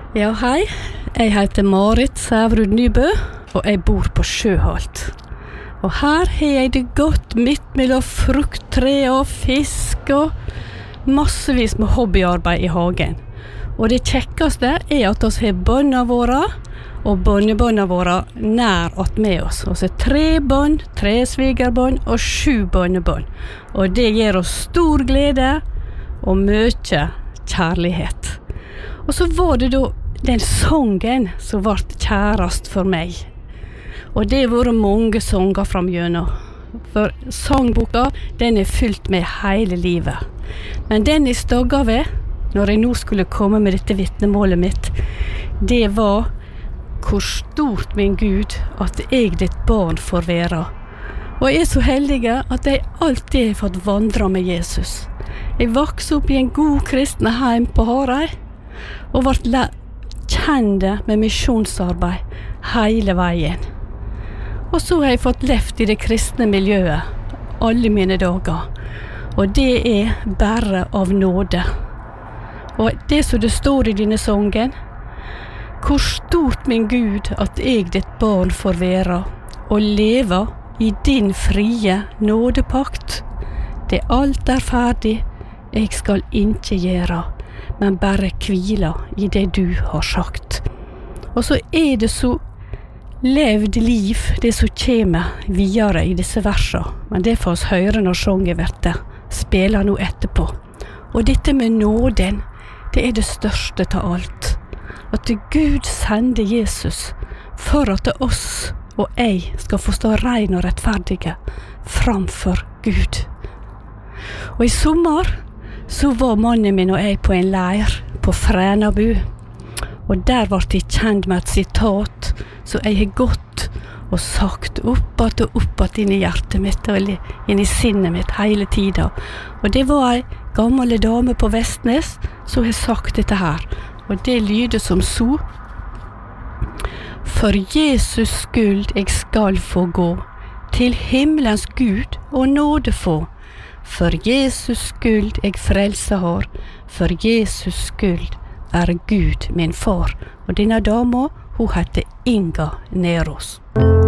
Ja, hei. Jeg heter Marit Sævrud Nybø, og jeg bor på Sjøholt. Og her har jeg det godt midt mellom frukttre og fisk og massevis med hobbyarbeid i hagen. Og det kjekkeste er at vi har bønna våre og bønnebønna våre nær at med oss. Vi har 3 bønn, 3 svigerbønn og 7 bønnebønn. Og det gir oss stor glede og mye kjærlighet. Og så var det da den sangen som ble kjærast for meg. Og det har vært mange sanger framgjennom. For sangboka, den er fylt med hele livet. Men den jeg stagget ved, når jeg nå skulle komme med dette vitnemålet mitt, det var hvor stort min Gud at jeg ditt barn får være. Og jeg er så heldig at jeg alltid har fått vandre med Jesus. Jeg vokste opp i en god kristne heim på Hareid, og ble kjende med misjonsarbeid hele veien. Og så har jeg fått levd i det kristne miljøet alle mine dager. Og det er bare av nåde. Og det som det står i denne sangen, hvor stort min Gud at jeg ditt barn får være, og leve i din frie nådepakt. Det alt er ferdig, jeg skal ikke gjøre, men bare hvile i det du har sagt. Og så er det så levd liv, det som kommer videre i disse versene. Men det får oss høre når sangen blir spiller nå etterpå. Og dette med nåden, det er det største av alt. At Gud sender Jesus for at oss og jeg skal få stå rein og rettferdige framfor Gud. Og i sommer så var mannen min og jeg på en leir på Frænabu. Og der ble jeg kjent med et sitat som jeg har gått og sagt opp inn i hjertet mitt og inn i sinnet mitt hele tiden. Og det var en gammel dame på Vestnes som har sagt dette her. Og det lyder som så: For Jesus skyld jeg skal få gå, til himmelens Gud og nåde få. For Jesus skyld jeg frelse har, for Jesus skyld er Gud min far. Og denne dama, hun heter Inga Nerås.